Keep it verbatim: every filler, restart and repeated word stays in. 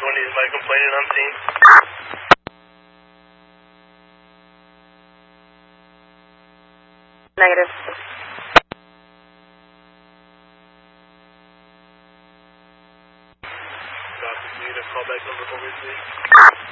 twenty, is my complainant on scene? Negative. Copy, need a callback number for me, please?